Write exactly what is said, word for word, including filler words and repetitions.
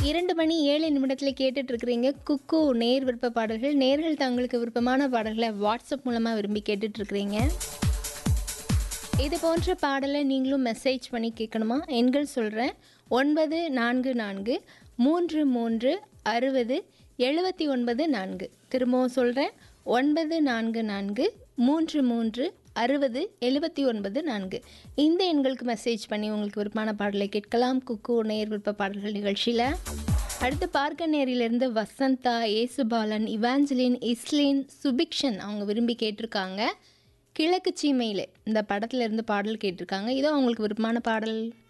இரண்டு மணி ஏழு நிமிடத்தில் கேட்டுட்டு இருக்கிறீங்க குக்கு நேர் விருப்ப பாடல்கள். நேர்கள் தங்களுக்கு விருப்பமான பாடல்களை வாட்ஸ்அப் மூலமாக விரும்பி கேட்டுட்டு இருக்கிறீங்க. இது போன்ற பாடலை நீங்களும் மெசேஜ் பண்ணி கேட்கணுமா? எண்கள் சொல்கிறேன்: ஒன்பது நான்கு நான்கு மூன்று மூன்று அறுபது எழுபத்தி ஒன்பது நான்கு. திரும்பவும் சொல்கிறேன்: ஒன்பது நான்கு நான்கு மூன்று மூன்று அறுபது எழுபத்தி ஒன்பது நான்கு. இந்த எண்களுக்கு மெசேஜ் பண்ணி உங்களுக்கு விருப்பமான பாடலை கேட்கலாம் குக்கு நேர் விருப்ப பாடல்கள் நிகழ்ச்சியில். அடுத்து பார்க்க நேரிலிருந்து வசந்தா, ஏசுபாலன், இவாஞ்சலின், இஸ்லின், சுபிக்ஷன் அவங்க விரும்பி கேட்டிருக்காங்க. கிழக்கு சீமையில் இந்த படத்துல இருந்து பாடல் கேட்டிருக்காங்க. இதோ அவங்களுக்கு விருப்பமான பாடல்.